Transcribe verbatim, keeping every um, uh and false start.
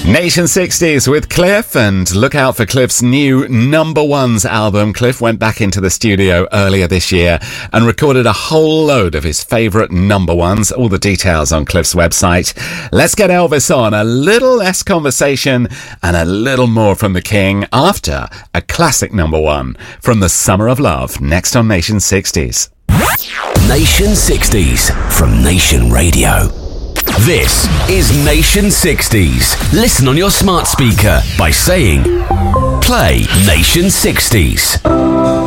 Nation sixties with Cliff, and look out for Cliff's new Number Ones album. Cliff went back into the studio earlier this year and recorded a whole load of his favourite number ones. All the details on Cliff's website. Let's get Elvis on. A little less conversation and a little more from the King after a classic number one from the Summer of Love, next on Nation sixties. Nation sixties from Nation Radio. This is Nation sixties. Listen on your smart speaker by saying, play Nation sixties.